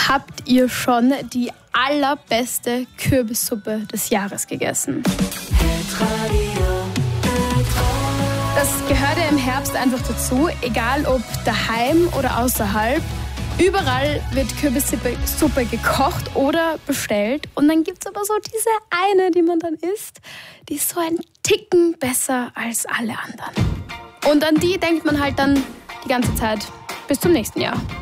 Habt ihr schon die allerbeste Kürbissuppe des Jahres gegessen? Das gehört ja im Herbst einfach dazu, egal ob daheim oder außerhalb. Überall wird Kürbissuppe gekocht oder bestellt. Und dann gibt es aber so diese eine, die man dann isst, die ist so ein Ticken besser als alle anderen. Und an die denkt man halt dann die ganze Zeit bis zum nächsten Jahr.